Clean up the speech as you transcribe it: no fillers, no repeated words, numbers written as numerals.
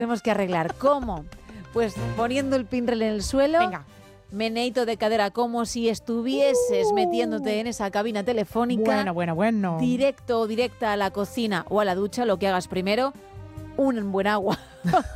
tenemos que arreglar. ¿Cómo? Pues poniendo el pinrel en el suelo. Venga. Meneito de cadera como si estuvieses metiéndote en esa cabina telefónica. Bueno. Directo o directa a la cocina o a la ducha, lo que hagas primero. Un buen agua